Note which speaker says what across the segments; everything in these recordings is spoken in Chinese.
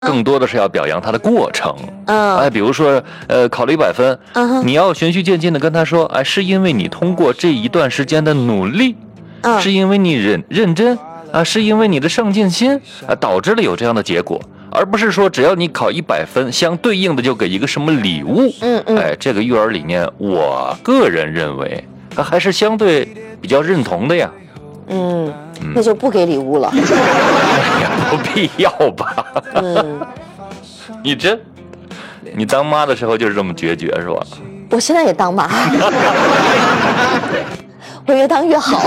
Speaker 1: 更多的是要表扬他的过程。比如说考了100分，你要循序渐进的跟他说，是因为你通过这一段时间的努力，是因为你认真是因为你的上进心导致了有这样的结果，而不是说只要你考100分，相对应的就给一个什么礼物。这个育儿理念，我个人认为还是相对比较认同的呀。
Speaker 2: 那就不给礼物了。
Speaker 1: 也不必要吧。你当妈的时候就是这么决绝是吧？
Speaker 2: 我现在也当妈。我越当越好。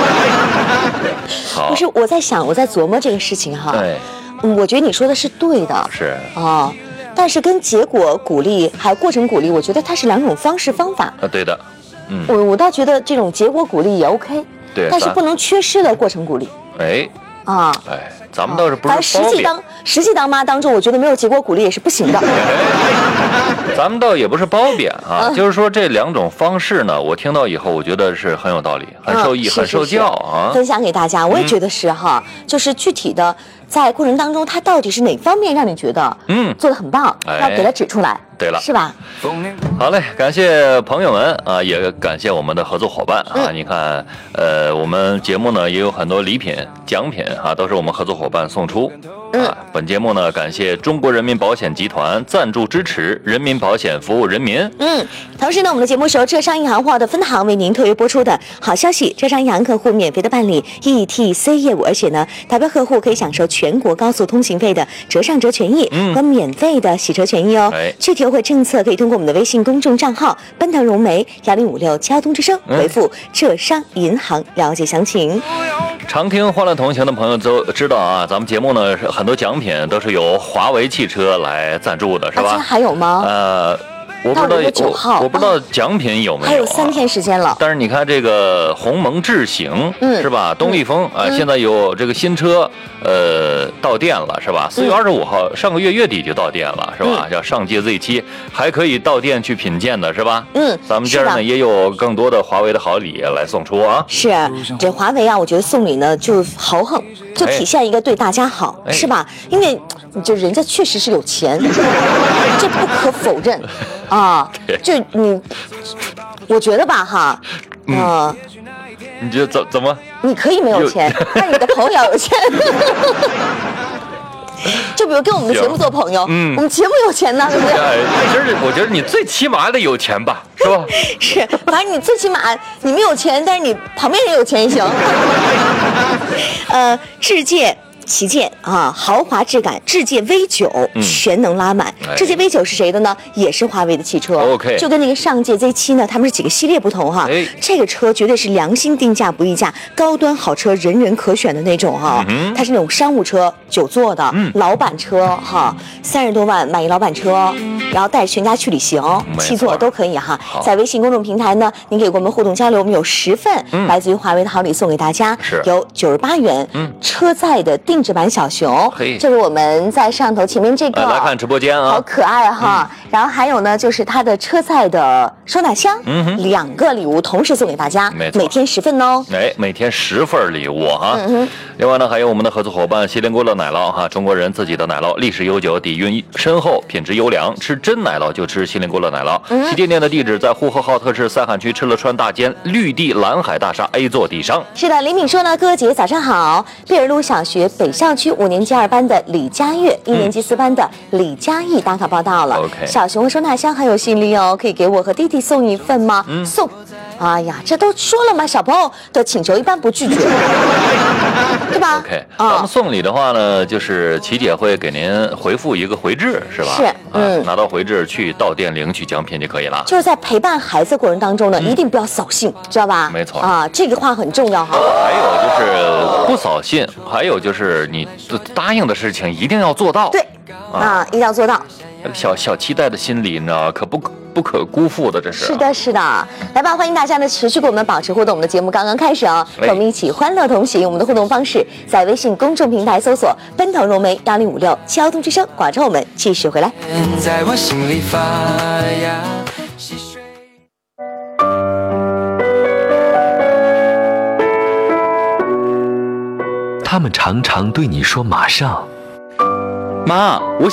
Speaker 2: 不是，我在想，我在琢磨这个事情哈。我觉得你说的是对的。
Speaker 1: 是
Speaker 2: 但是跟结果鼓励还有过程鼓励，我觉得它是两种方式方法。
Speaker 1: 对的。
Speaker 2: 我倒觉得这种结果鼓励也 OK。对，但是不能缺失了过程鼓励。咱们倒是不是实际当妈当中，我觉得没有结果鼓励也是不行的。
Speaker 1: 咱们倒也不是褒贬就是说这两种方式呢，我听到以后，我觉得是很有道理，很受益，很受教
Speaker 2: 分享给大家，我也觉得是就是具体的在过程当中，它到底是哪方面让你觉得做得很棒，要给它指出来。
Speaker 1: 对了，
Speaker 2: 是吧？
Speaker 1: 好嘞，感谢朋友们也感谢我们的合作伙伴你看，我们节目呢也有很多礼品、奖品都是我们合作伙伴送出。本节目呢感谢中国人民保险集团赞助支持，人民保险服务人民。
Speaker 2: 同时呢，我们的节目是由浙商银行货的分行为您特约播出的。好消息，浙商银行客户免费的办理 ETC 业务，而且呢，代表客户可以享受全国高速通行费的折上折权益和免费的洗车权益哦。具体优惠政策可以通过我们的微信公众账号奔腾融媒1056交通之声回复浙商银行了解详情。
Speaker 1: 常听欢乐同行的朋友都知道咱们节目呢很多奖品都是由华为汽车来赞助的，是吧？
Speaker 2: 现在还有吗？
Speaker 1: 我不知道
Speaker 2: 9号，
Speaker 1: 我不知道奖品有没有，
Speaker 2: 还有3天时间了。
Speaker 1: 但是你看这个鸿蒙智行，是吧？东丽风现在有这个新车，到店了，是吧？4月25号，上个月月底就到店了，是吧？叫上届 Z7，还可以到店去品鉴的，是吧？咱们今儿呢也有更多的华为的好礼来送出
Speaker 2: 是这华为我觉得送礼呢就豪横，就体现一个对大家好，是吧？因为就人家确实是有钱，这不可否认。就我觉得吧
Speaker 1: 你觉得怎么？
Speaker 2: 你可以没有钱，但你的朋友要有钱。就比如跟我们的节目做朋友，我们节目有钱呢，对不对？
Speaker 1: 我觉得你最起码得有钱吧，是吧？
Speaker 2: 是，反正你最起码你没有钱，但是你旁边人有钱也行。世界旗舰豪华质感，智界 V9 全能拉满。智界 V9 是谁的呢？也是华为的汽车。就跟那个上届 Z7 呢，他们是几个系列不同这个车绝对是良心定价不议价，高端好车，人人可选的那种它是那种商务车，9座的老板车30多万买一老板车，然后带着全家去旅行，7座都可以在微信公众平台呢，您可以跟我们互动交流，我们有10份来自于华为的好礼送给大家，有98元车载的定制版小熊，这是我们在摄像头前面这个
Speaker 1: 来看直播间
Speaker 2: 好可爱然后还有呢就是它的车载的收纳箱，2个礼物同时送给大家，每天10份哦。
Speaker 1: 每天10份礼物另外呢还有我们的合作伙伴锡林郭勒奶酪中国人自己的奶酪，历史悠久，底蕴深厚，品质优良，吃真奶酪就吃锡林郭勒奶酪。旗舰店的地址在呼和浩特市赛罕区敕勒川大街绿地蓝海大厦 A 座底商。
Speaker 2: 是的，李敏说呢，哥哥姐姐早上好。贝尔路小学北校区5年级2班的李佳悦，1年级4班的李佳艺打卡报道了。小熊收纳箱很有吸引力哦，可以给我和弟弟送一份吗？送。哎呀，这都说了嘛，小朋友的请求一般不拒绝，对吧
Speaker 1: 咱们送礼的话呢，就是琪姐会给您回复一个回执，是吧？
Speaker 2: 是，
Speaker 1: 拿到回执去到店领取奖品就可以了。
Speaker 2: 就是在陪伴孩子过程当中呢，一定不要扫兴，知道吧？
Speaker 1: 没错
Speaker 2: 这个话很重要
Speaker 1: 还有就是不扫兴，还有就是你答应的事情一定要做到。
Speaker 2: 对，一定要做到。
Speaker 1: 小期待的心理，你知道可不可辜负的，这是。
Speaker 2: 是的，是的。来吧，欢迎大家呢持续跟我们保持互动。我们的节目刚刚开始跟我们一起欢乐同行。我们的互动方式在微信公众平台搜索奔腾融媒1056交通之声，广州我们继续回来。在我心里发芽。
Speaker 3: 他们常常对你说马上，
Speaker 1: 妈，我